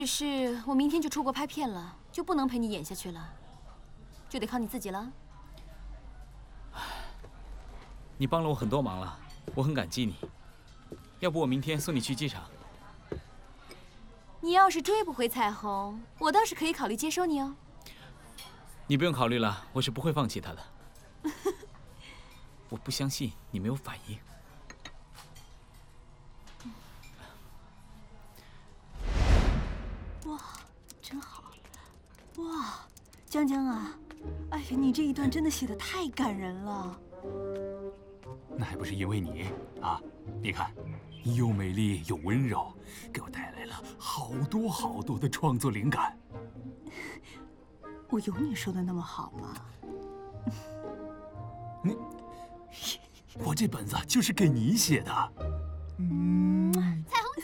只是我明天就出国拍片了，就不能陪你演下去了，就得靠你自己了。 你帮了我很多忙了，我很感激你。要不我明天送你去机场？ 你要是追不回彩虹，我倒是可以考虑接收你哦。 你不用考虑了，我是不会放弃她的。我不相信你没有反应。 哇，真好！哇，江江啊，哎呀，你这一段真的写得太感人了。 那还不是因为你啊！你看，你又美丽又温柔，给我带来了好多好多的创作灵感。 我有你说的那么好吗？ 我这本子就是给你写的。 彩虹姐，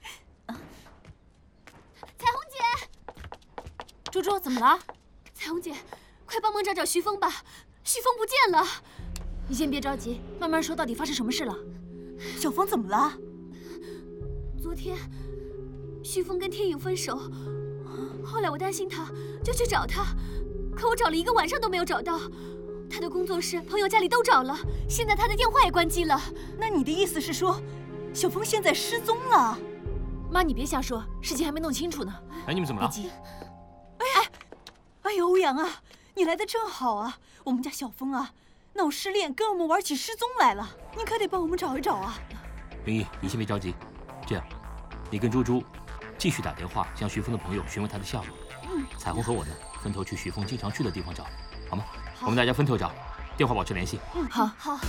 彩虹姐， 猪猪怎么了？ 彩虹姐，快帮忙找找徐峰吧，徐峰不见了。 你先别着急，慢慢说，到底发生什么事了？ 小峰怎么了？ 昨天，徐峰跟天影分手，后来我担心他，就去找他，可我找了1个晚上都没有找到。他的工作室、朋友家里都找了，现在他的电话也关机了。 那你的意思是说，小峰现在失踪了？ 妈，你别瞎说，事情还没弄清楚呢。 哎，你们怎么了？ 别急。 哎呀，欧阳啊，你来的正好啊！我们家小峰啊，闹失恋，跟我们玩起失踪来了，你可得帮我们找一找啊！ 林毅，你先别着急，这样，你跟猪猪继续打电话向徐峰的朋友询问他的下落。彩虹和我呢，分头去徐峰经常去的地方找，好吗？我们大家分头找，电话保持联系。 好。 好。